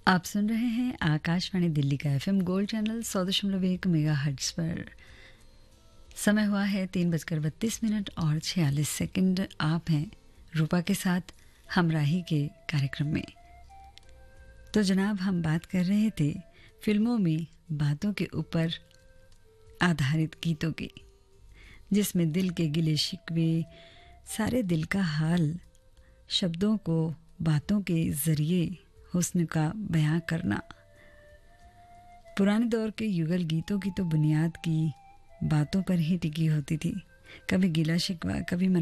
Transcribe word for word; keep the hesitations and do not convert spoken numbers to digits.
आप सुन रहे हैं आकाशवाणी दिल्ली का एफएम गोल्ड चैनल सौ दशमलव एक मेगा हर्ट्ज पर। समय हुआ है तीन बजकर बत्तीस मिनट और छियालीस सेकंड। आप हैं रूपा के साथ हमराही के कार्यक्रम में। तो जनाब, हम बात कर रहे थे फिल्मों में बातों के ऊपर आधारित गीतों की, जिसमें दिल के गिले शिकवे, सारे दिल का हाल, शब्दों को बातों के जरिए हुस्न का बयां करना। पुराने दौर के युगल गीतों की तो बुनियाद की बातों पर ही टिकी होती थी। कभी गिला शिकवा, कभी